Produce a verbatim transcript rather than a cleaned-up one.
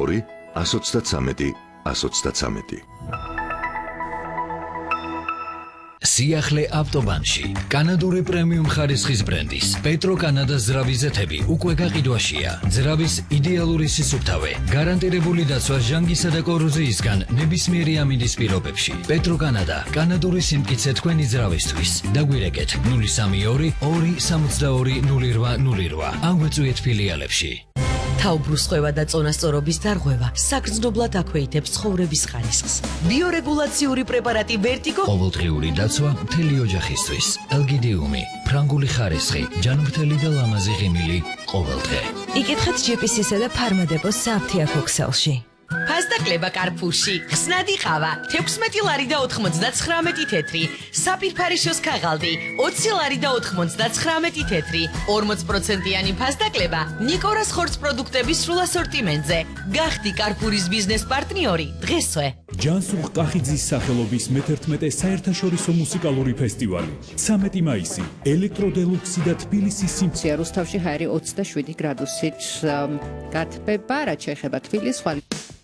ორი ას ოცდათსამეტი ას ოცდათსამეტი. სიახლე ავტობანში კანადური პრემიუმ ხარისხის ბრენდის პეტრო კანადას ძრავის ზეთები უკვე გაყიდვაშია. ძრავის იდეალური სისუფთავე, გარანტირებული დაცვა ჟანგისა და კოროზიისგან ნებისმიერი ამინდის პირობებში. პეტრო კანადა, კანადური სიმტკიცე თქვენი ძრავისთვის. დაგვირეკეთ ნული სამი ორი ორი სამოცდაორი ნული რვა ნული რვა. ან გვეწვიეთ ფილიალებში. თავბრუსხვევა და წონასწორობის დარღვევა საგრძნობლად აქვეითებს ცხოვრების ხარისხს. ბიორეგულაციური პრეპარატი ვერტიგო ყოველდღიური დაცვა მთელი ოჯახისთვის. ელგიდიუმი, ფრანგული ხარისხი, ჯანმრთელი და ლამაზი ღიმილი ყოველდღე. იკითხეთ ჯიპისისა და ფარმადეპოს საფთიაქო ქსელში. ფასტაკლება კარფურში, ხსნადი ყავა, თექვსმეტი ლარი და ოთხმოცდაცხრამეტი თეთრი, საფირფარიშოს ქაღალდი, ოცი ლარი და ოთხმოცდაცხრამეტი თეთრი, ორმოც პროცენტიანი ფასტაკლება ნიკორას ხორცპროდუქტების სრულ ასორტიმენტზე. გახდი კარფურის ბიზნეს პარტნიორი დღესვე. ჯანსუღ ყახიძის სახელობის მეთერთმეტე საერთაშორისო მუსიკალური ფესტივალი. ცამეტი მაისი, ელექტროდელუქსი და თბილისის სიმფონია. რუსთავში ჰაერი ოცდაშვიდი გრადუსით გათბება, რაც შეეხება თბილისს.